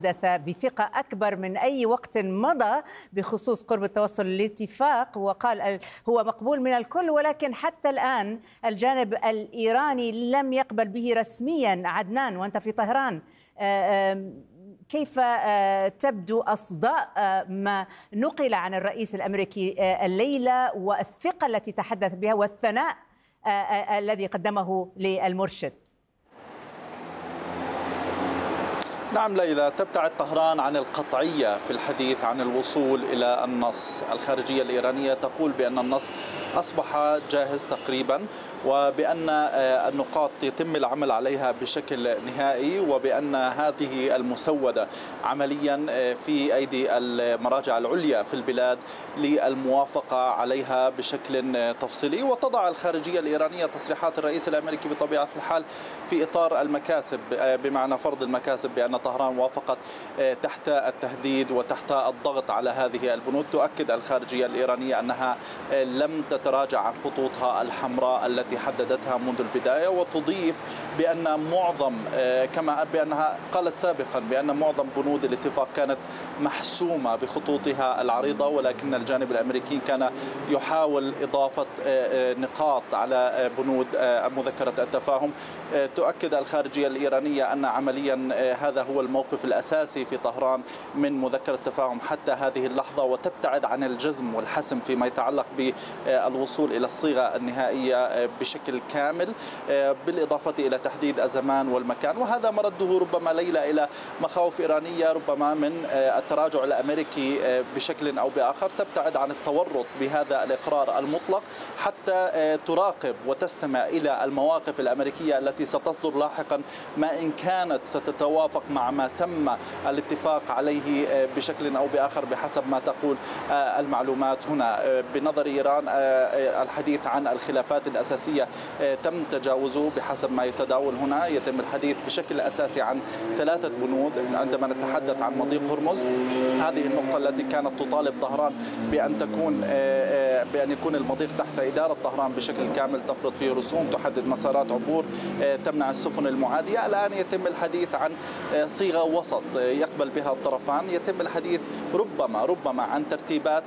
حدث بثقة أكبر من أي وقت مضى بخصوص قرب التوصل للاتفاق، وقال هو مقبول من الكل، ولكن حتى الآن الجانب الإيراني لم يقبل به رسميا. عدنان، وأنت في طهران، كيف تبدو أصداء ما نقل عن الرئيس الأمريكي الليلة والثقة التي تحدث بها والثناء الذي قدمه للمرشد؟ نعم ليلى، تبتعد طهران عن القطعية في الحديث عن الوصول إلى النص. الخارجية الإيرانية تقول بأن النص أصبح جاهز تقريبا، وبأن النقاط يتم العمل عليها بشكل نهائي، وبأن هذه المسودة عمليا في أيدي المراجع العليا في البلاد للموافقة عليها بشكل تفصيلي. وتضع الخارجية الإيرانية تصريحات الرئيس الأمريكي بطبيعة الحال في إطار المكاسب، بمعنى فرض المكاسب، بأن طهران وافقت تحت التهديد وتحت الضغط على هذه البنود. تؤكد الخارجية الإيرانية أنها لم تتراجع عن خطوطها الحمراء التي حددتها منذ البداية، وتضيف بأن معظم، كما بأنها قالت سابقا بأن معظم بنود الاتفاق كانت محسومة بخطوطها العريضة، ولكن الجانب الأمريكي كان يحاول إضافة نقاط على بنود مذكرة التفاهم. تؤكد الخارجية الإيرانية أن عمليا هذا هو الموقف الأساسي في طهران من مذكرة التفاهم حتى هذه اللحظة، وتبتعد عن الجزم والحسم فيما يتعلق بالوصول إلى الصيغة النهائية بشكل كامل، بالإضافة إلى تحديد الزمان والمكان. وهذا مرده ربما ليلى إلى مخاوف إيرانية ربما من التراجع الأمريكي بشكل أو بآخر. تبتعد عن التورط بهذا الإقرار المطلق حتى تراقب وتستمع إلى المواقف الأمريكية التي ستصدر لاحقا، ما إن كانت ستتوافق مع ما تم الاتفاق عليه بشكل أو بآخر بحسب ما تقول المعلومات هنا. بنظر إيران الحديث عن الخلافات الأساسية تم تجاوزه بحسب ما يتداول هنا. يتم الحديث بشكل أساسي عن 3 بنود عندما نتحدث عن مضيق هرمز. هذه النقطة التي كانت تطالب طهران بأن يكون المضيق تحت إدارة طهران بشكل كامل، تفرض فيه رسوم، تحدد مسارات عبور، تمنع السفن المعادية. الآن يتم الحديث عن صيغة وسط يقبل بها الطرفان. يتم الحديث ربما عن ترتيبات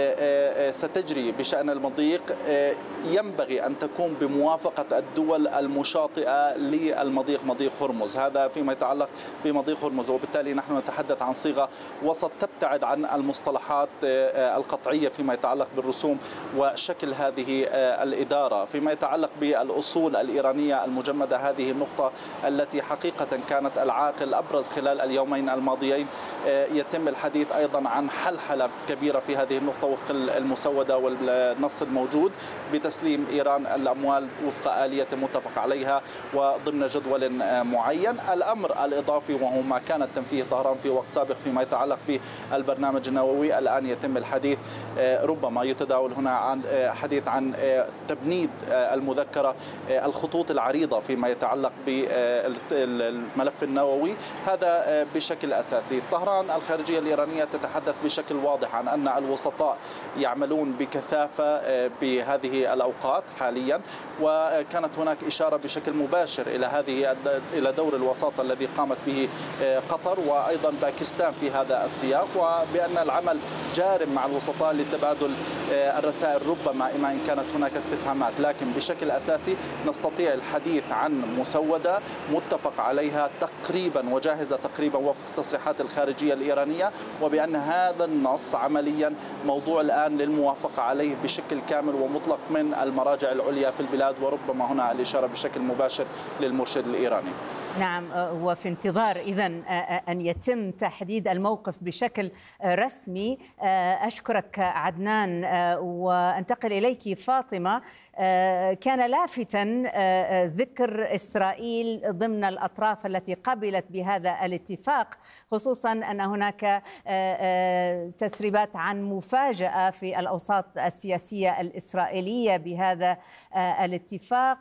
ستجري بشأن المضيق، ينبغي أن تكون بموافقة الدول المشاطئة للمضيق، مضيق هرمز. هذا فيما يتعلق بمضيق هرمز، وبالتالي نحن نتحدث عن صيغة وسط تبتعد عن المصطلحات القطعية فيما يتعلق بالرسوم وشكل هذه الإدارة. فيما يتعلق بالأصول الإيرانية المجمدة، هذه النقطة التي حقيقة كانت العائق الأبرز خلال اليومين الماضيين. يتم الحديث أيضا عن حلحلة كبيرة في هذه النقطة وفق المسودة والنص الموجود، بتسليم إيران الأموال وفق آلية متفق عليها وضمن جدول معين. الأمر الإضافي وهو ما كانت تنفيه طهران في وقت سابق فيما يتعلق بالبرنامج النووي، الآن يتم الحديث ربما يتداول هنا عن حديث عن تبنيد المذكرة الخطوط العريضة فيما يتعلق بالملف النووي. هذا بشكل أساسي. طهران الخارجية الإيرانية تتحدث بشكل واضح عن أن الوسطاء يعملون بكثافة بهذه الأوقات حاليا، وكانت هناك إشارة بشكل مباشر إلى دور الوساطة الذي قامت به قطر وأيضا باكستان في هذا السياق، وبأن العمل جار مع الوسطاء لتبادل الرسائل ربما إما إن كانت هناك استفهامات. لكن بشكل أساسي نستطيع الحديث عن مسودة متفق عليها تقريبا وجاهزة تقريبا وفق تصريحات الخارجية الإيرانية، وبأن هذا النص عمليا موضوع الآن للموافقة عليه بشكل كامل ومطلق من المراجع العليا في البلاد، وربما هنا الإشارة بشكل مباشر للمرشد الإيراني. نعم، وفي انتظار إذن أن يتم تحديد الموقف بشكل رسمي. أشكرك عدنان، وأنتقل إليك فاطمة. كان لافتاً ذكر إسرائيل ضمن الأطراف التي قبلت بهذا الاتفاق، خصوصاً أن هناك تسريبات عن مفاجأة في الأوساط السياسية الإسرائيلية بهذا الاتفاق،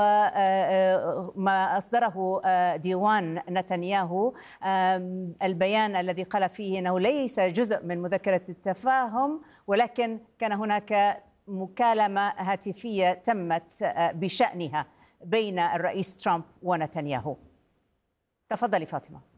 وما أصدره ديوان نتنياهو، البيان الذي قال فيه أنه ليس جزء من مذكرة التفاهم، ولكن كان هناك مكالمة هاتفية تمت بشأنها بين الرئيس ترامب ونتنياهو. تفضلي فاطمة.